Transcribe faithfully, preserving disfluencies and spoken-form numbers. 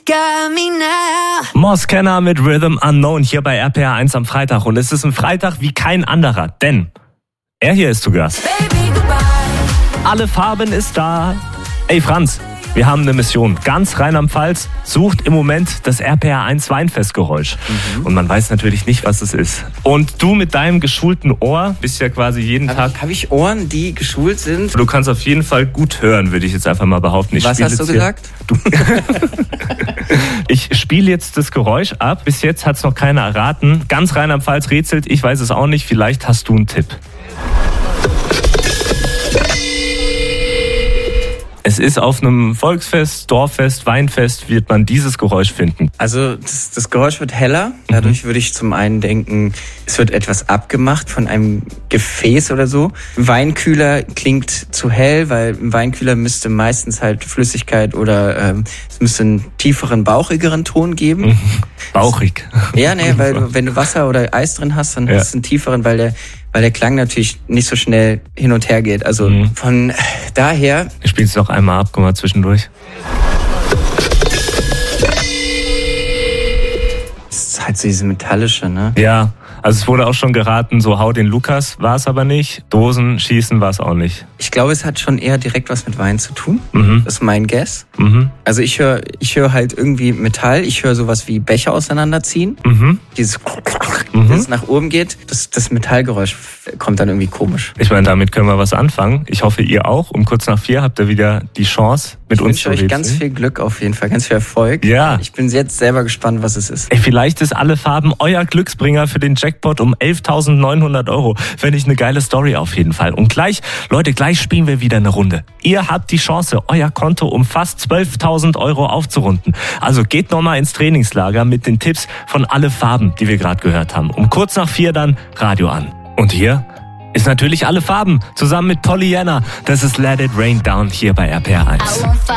got me now. Moskenna mit Rhythm Unknown hier bei R P R eins am Freitag. Und es ist ein Freitag wie kein anderer, denn er hier ist zu Gast. Baby, goodbye. Alle Farben ist da. Ey Franz, wir haben eine Mission. Ganz Rheinland-Pfalz sucht im Moment das R P R eins Weinfestgeräusch. Mhm. Und man weiß natürlich nicht, was es ist. Und du mit deinem geschulten Ohr bist ja quasi jeden Hab Tag... ich, Habe ich Ohren, die geschult sind? Du kannst auf jeden Fall gut hören, würde ich jetzt einfach mal behaupten. Ich Was hast du gesagt? Du ich spiele jetzt das Geräusch ab. Bis jetzt hat es noch keiner erraten. Ganz Rheinland-Pfalz rätselt, ich weiß es auch nicht. Vielleicht hast du einen Tipp. Es ist auf einem Volksfest, Dorffest, Weinfest, wird man dieses Geräusch finden. Also das, das Geräusch wird heller. Dadurch würde ich zum einen denken, es wird etwas abgemacht von einem Gefäß oder so. Weinkühler klingt zu hell, weil im Weinkühler müsste meistens halt Flüssigkeit oder ähm, es müsste einen tieferen, bauchigeren Ton geben. Bauchig. Ja, nee, weil du, wenn du Wasser oder Eis drin hast, dann Ja. hast du einen tieferen, weil der weil der Klang natürlich nicht so schnell hin und her geht. Also Mhm. von daher... Ich spiele es noch einmal ab, guck mal zwischendurch. Es ist halt so diese metallische, ne? Ja, also es wurde auch schon geraten, so hau den Lukas, war es aber nicht. Dosen schießen war es auch nicht. Ich glaube, es hat schon eher direkt was mit Wein zu tun. Mhm. Das ist mein Guess. Mhm. Also ich höre ich höre halt irgendwie Metall. Ich höre sowas wie Becher auseinanderziehen. Mhm. Dieses, Mhm. das nach oben geht. Das, das Metallgeräusch kommt dann irgendwie komisch. Ich meine, damit können wir was anfangen. Ich hoffe, ihr auch. Um kurz nach vier habt ihr wieder die Chance, mit Ich uns wünsche zu euch rätseln. ganz viel Glück auf jeden Fall, ganz viel Erfolg. Ja. Ich bin jetzt selber gespannt, was es ist. Ey, vielleicht ist alle Farben euer Glücksbringer für den Jackpot um elftausendneunhundert Euro. Fände ich eine geile Story auf jeden Fall. Und gleich, Leute, gleich spielen wir wieder eine Runde. Ihr habt die Chance, euer Konto um fast zwölftausend Euro aufzurunden. Also geht nochmal ins Trainingslager mit den Tipps von alle Farben, die wir gerade gehört haben. Um kurz nach vier dann Radio an. Und hier ist natürlich alle Farben zusammen mit Pollyanna. Das ist Let It Rain Down hier bei R P R eins. I won't fight.